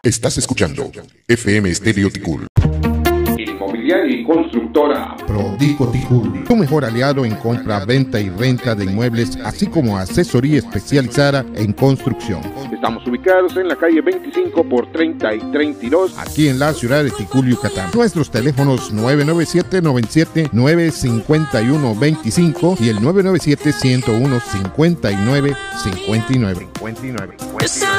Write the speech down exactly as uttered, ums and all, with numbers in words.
Estás escuchando F M Estéreo Ticul. Inmobiliaria y constructora Prodico Ticul, tu mejor aliado en compra, venta y renta de inmuebles, así como asesoría especializada en construcción. Estamos ubicados en la calle veinticinco por treinta y treinta y dos, aquí en la ciudad de Ticul, Yucatán. Nuestros teléfonos nueve nueve siete, noventa y siete, nueve cinco uno, veinticinco y el nueve nueve siete, ciento uno, cincuenta y nueve cincuenta y nueve.